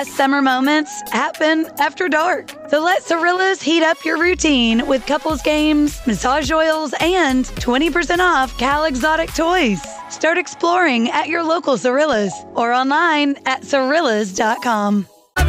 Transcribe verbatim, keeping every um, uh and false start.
Summer moments happen after dark. So let Cirillas heat up your routine with couples games, massage oils, and twenty percent off Cal Exotic toys. Start exploring at your local Cirillas or online at cirillas dot com.